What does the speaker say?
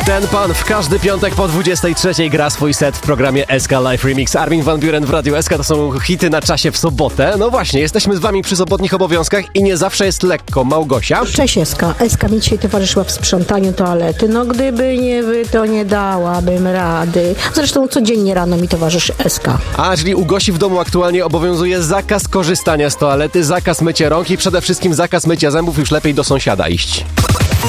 Ten pan w każdy piątek po 23 gra swój set w programie SK Live Remix. Armin van Buuren w Radiu SK to są hity na czasie w sobotę. No właśnie, jesteśmy z wami przy sobotnich obowiązkach i nie zawsze jest lekko. Małgosia? Cześć Eska. Eska mi dzisiaj towarzyszyła w sprzątaniu toalety. No gdyby nie wy, to nie dałabym rady. Zresztą codziennie rano mi towarzyszy Eska. A, czyli u Gosi w domu aktualnie obowiązuje zakaz korzystania z toalety, zakaz mycia rąk i przede wszystkim zakaz mycia zębów, już lepiej do sąsiada iść.